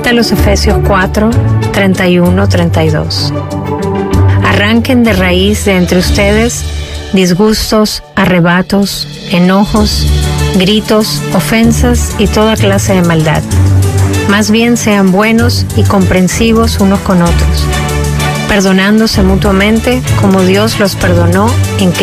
Cita los Efesios 4, 31, 32. Arranquen de raíz de entre ustedes disgustos, arrebatos, enojos, gritos, ofensas y toda clase de maldad. Más bien sean buenos y comprensivos unos con otros, perdonándose mutuamente como Dios los perdonó en